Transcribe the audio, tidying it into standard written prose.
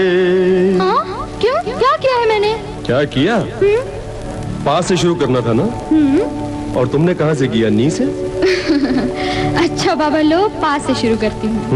हाँ? क्यों? क्या किया है मैंने? क्या किया? पा से शुरू करना था ना? और तुमने कहाँ से किया? नी से? अच्छा बाबा लो, पा से शुरू करती हूँ।